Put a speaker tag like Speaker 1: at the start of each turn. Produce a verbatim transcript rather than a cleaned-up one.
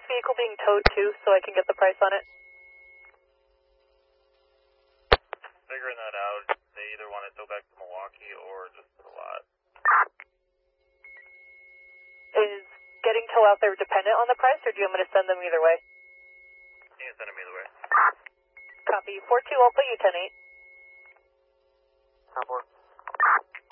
Speaker 1: this vehicle being towed to so I can get the price on it?
Speaker 2: Figuring that out. They either want to tow back to Milwaukee or just to the lot.
Speaker 1: Is getting tow out there dependent on the price, or do you want me to send them either way?
Speaker 2: You can send them either way.
Speaker 1: Copy. four two, I'll put you ten eight.
Speaker 2: ten four.